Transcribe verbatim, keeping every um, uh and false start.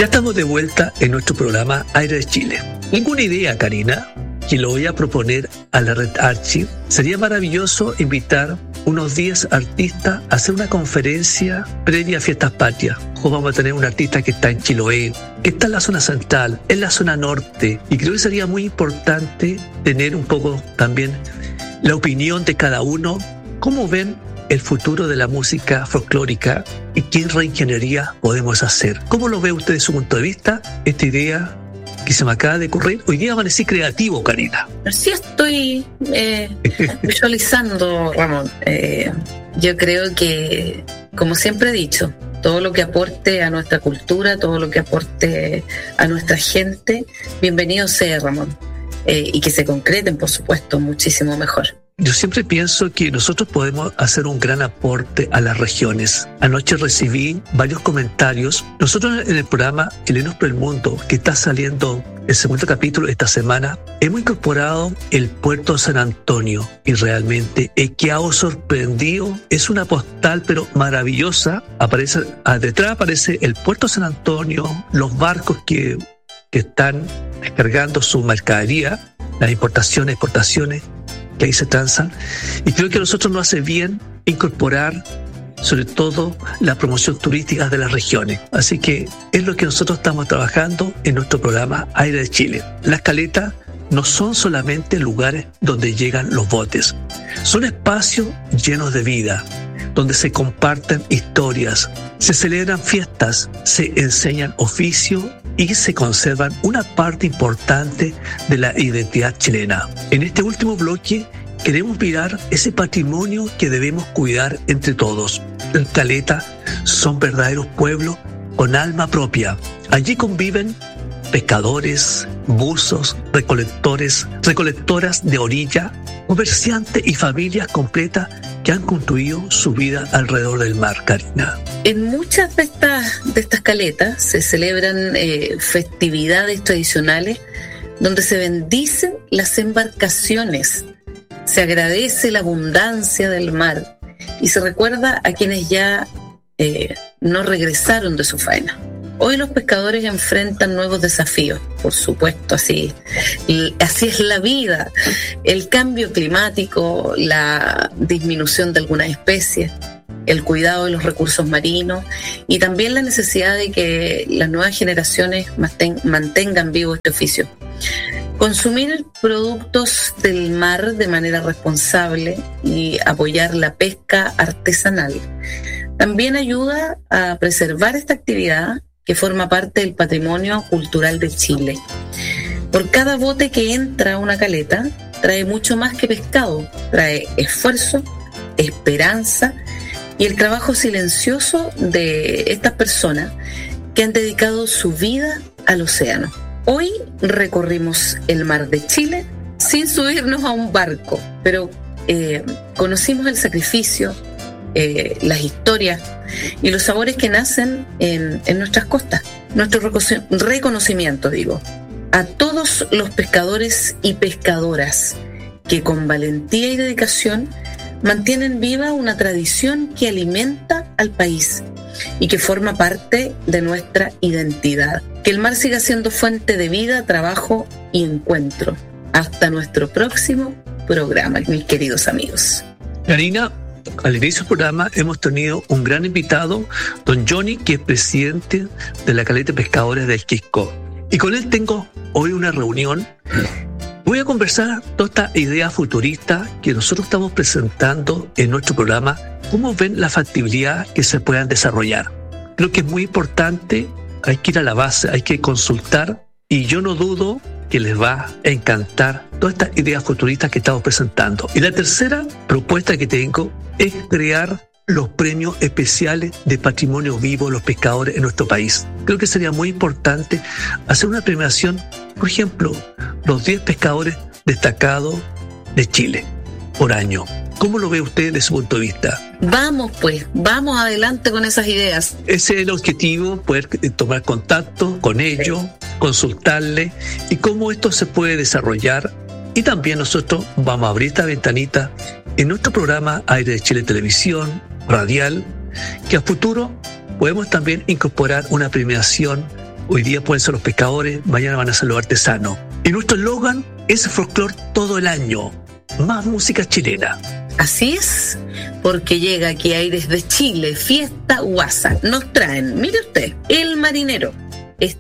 Ya estamos de vuelta en nuestro programa Aire de Chile. Tengo una idea, Karina, que lo voy a proponer a la Red Archive. Sería maravilloso invitar unos diez artistas a hacer una conferencia previa a Fiestas Patrias. O vamos a tener un artista que está en Chiloé, que está en la zona central, en la zona norte, y creo que sería muy importante tener un poco también la opinión de cada uno, cómo ven el futuro de la música folclórica y qué reingeniería podemos hacer. ¿Cómo lo ve usted desde su punto de vista esta idea que se me acaba de ocurrir? Hoy día amanecí creativo, Karina. Sí, estoy eh, visualizando, Ramón. Eh, yo creo que, como siempre he dicho, todo lo que aporte a nuestra cultura, todo lo que aporte a nuestra gente, bienvenido sea, Ramón. Eh, y que se concreten, por supuesto, muchísimo mejor. Yo siempre pienso que nosotros podemos hacer un gran aporte a las regiones. Anoche recibí varios comentarios. Nosotros en el programa Chilenos por el Mundo, que está saliendo el segundo capítulo esta semana, hemos incorporado el puerto de San Antonio y realmente he quedado sorprendido. Es una postal pero maravillosa. Aparece, detrás aparece el puerto de San Antonio, los barcos que, que están descargando su mercadería, las importaciones, exportaciones que ahí se transan, y creo que a nosotros nos hace bien incorporar sobre todo la promoción turística de las regiones. Así que es lo que nosotros estamos trabajando en nuestro programa Aire de Chile. Las caletas no son solamente lugares donde llegan los botes, son espacios llenos de vida, donde se comparten historias, se celebran fiestas, se enseñan oficios y se conservan una parte importante de la identidad chilena. En este último bloque queremos mirar ese patrimonio que debemos cuidar entre todos. Las caletas son verdaderos pueblos con alma propia. Allí conviven pescadores, buzos, recolectores, recolectoras de orilla, comerciantes y familias completas que han construido su vida alrededor del mar, Karina. En muchas de estas, de estas caletas se celebran eh, festividades tradicionales donde se bendicen las embarcaciones, se agradece la abundancia del mar y se recuerda a quienes ya eh, no regresaron de su faena. Hoy los pescadores enfrentan nuevos desafíos, por supuesto, así, así es la vida. El cambio climático, la disminución de algunas especies, el cuidado de los recursos marinos y también la necesidad de que las nuevas generaciones mantengan vivo este oficio. Consumir productos del mar de manera responsable y apoyar la pesca artesanal también ayuda a preservar esta actividad que forma parte del patrimonio cultural de Chile. Por cada bote que entra a una caleta, trae mucho más que pescado, trae esfuerzo, esperanza y el trabajo silencioso de estas personas que han dedicado su vida al océano. Hoy recorrimos el mar de Chile sin subirnos a un barco, pero eh, conocimos el sacrificio, eh, las historias y los sabores que nacen en, en nuestras costas. Nuestro reconocimiento, digo, a todos los pescadores y pescadoras que con valentía y dedicación mantienen viva una tradición que alimenta al país y que forma parte de nuestra identidad. Que el mar siga siendo fuente de vida, trabajo y encuentro. Hasta nuestro próximo programa, mis queridos amigos. Karina, al inicio del programa hemos tenido un gran invitado, don Johnny, que es presidente de la Caleta de Pescadores del Quisco. Y con él tengo hoy una reunión. Voy a conversar toda esta idea futurista que nosotros estamos presentando en nuestro programa, cómo ven la factibilidad que se puedan desarrollar. Creo que es muy importante, hay que ir a la base, hay que consultar, y yo no dudo que les va a encantar todas estas ideas futuristas que estamos presentando. Y la tercera propuesta que tengo es crear los premios especiales de patrimonio vivo de los pescadores en nuestro país. Creo que sería muy importante hacer una premiación, por ejemplo, los diez pescadores destacados de Chile por año. ¿Cómo lo ve usted desde su punto de vista? Vamos pues, vamos adelante con esas ideas. Ese es el objetivo, poder tomar contacto con ellos, consultarles y cómo esto se puede desarrollar. Y también nosotros vamos a abrir esta ventanita en nuestro programa Aire de Chile Televisión, radial, que a futuro podemos también incorporar una premiación Hoy día pueden ser los pescadores, mañana van a ser los artesanos. Y nuestro eslogan es folclore todo el año. Más música chilena. Así es, porque llega aquí ahí desde Chile, Fiesta Guasa. Nos traen, mire usted, El Marinero,